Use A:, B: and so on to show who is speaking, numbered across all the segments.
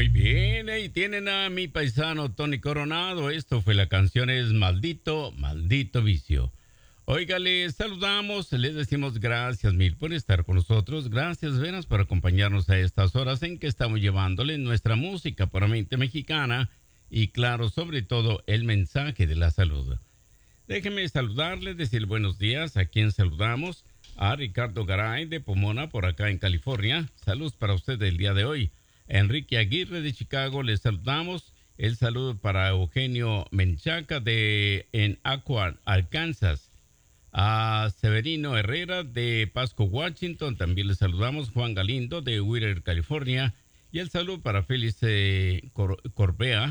A: Muy bien, ahí tienen a mi paisano Tony Coronado. Esto fue la canción es Maldito, Maldito Vicio. Oiga, les saludamos, les decimos gracias mil por estar con nosotros. Gracias, Venas, por acompañarnos a estas horas en que estamos llevándole nuestra música puramente mexicana y, claro, sobre todo, el mensaje de la salud. Déjenme saludarles, decir buenos días a quien saludamos. A Ricardo Garay de Pomona, por acá en California. Saludos para usted el día de hoy. Enrique Aguirre de Chicago, les saludamos. El saludo para Eugenio Menchaca en Aqua, Arkansas. A Severino Herrera de Pasco, Washington, también les saludamos. Juan Galindo de Whittier, California. Y el saludo para Félix Corbea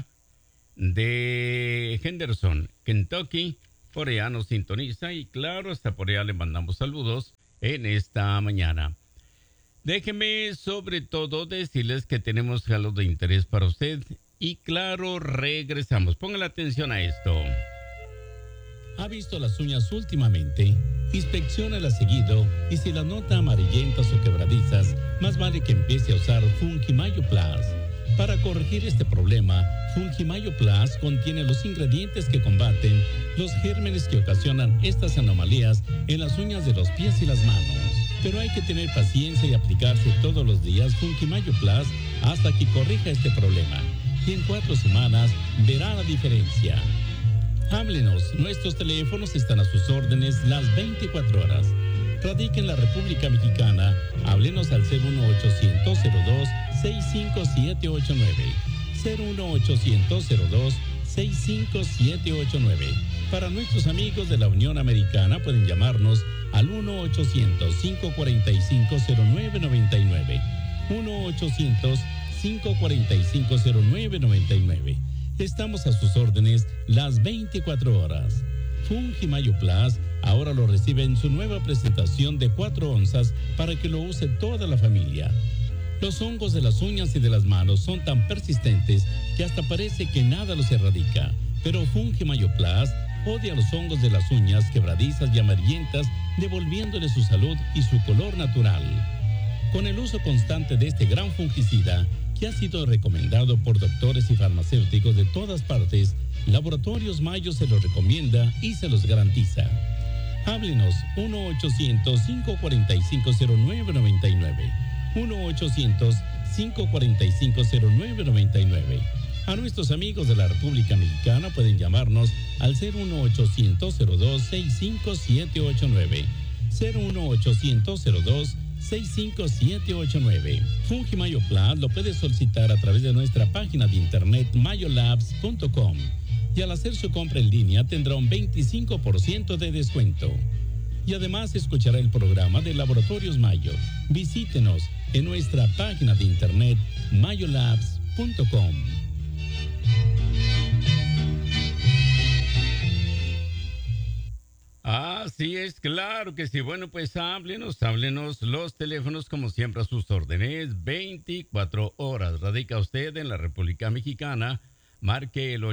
A: de Henderson, Kentucky. Por allá nos sintoniza y claro, hasta por allá le mandamos saludos en esta mañana. Déjeme sobre todo decirles que tenemos algo de interés para usted y claro, regresamos. Pongan la atención a esto.
B: ¿Ha visto las uñas últimamente? Inspecciónalas seguido y si las nota amarillentas o quebradizas, más vale que empiece a usar Fungimayo Plus. Para corregir este problema, Fungimayo Plus contiene los ingredientes que combaten los gérmenes que ocasionan estas anomalías en las uñas de los pies y las manos. Pero hay que tener paciencia y aplicarse todos los días Fungimayo Plus hasta que corrija este problema. Y en 4 semanas verá la diferencia. Háblenos, nuestros teléfonos están a sus órdenes las 24 horas. Radica en la República Mexicana, háblenos al 01800-02-65789. 01800-02-65789. Para nuestros amigos de la Unión Americana pueden llamarnos al 1-800-545-0999. 1-800-545-0999. Estamos a sus órdenes las 24 horas. Fungimayo Plus ahora lo recibe en su nueva presentación de 4 onzas para que lo use toda la familia. Los hongos de las uñas y de las manos son tan persistentes que hasta parece que nada los erradica. Pero Fungimayo Plus odia los hongos de las uñas quebradizas y amarillentas, devolviéndole su salud y su color natural. Con el uso constante de este gran fungicida, que ha sido recomendado por doctores y farmacéuticos de todas partes, Laboratorios Mayo se los recomienda y se los garantiza. Háblenos 1-800-545-0999. 1-800-545-0999. A nuestros amigos de la República Mexicana pueden llamarnos al 01800-02-65789. 01800-02-65789. Fungimayo Plus lo puede solicitar a través de nuestra página de internet mayolabs.com y al hacer su compra en línea tendrá un 25% de descuento. Y además escuchará el programa de Laboratorios Mayo. Visítenos en nuestra página de internet mayolabs.com.
A: Así es, claro que sí. Bueno, pues háblenos los teléfonos como siempre a sus órdenes, 24 horas. Radica usted en la República Mexicana, marque el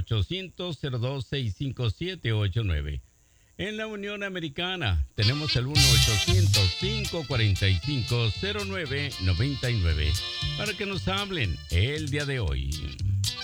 A: 800-02-65789. En la Unión Americana tenemos el 1-800-545-0999 para que nos hablen el día de hoy.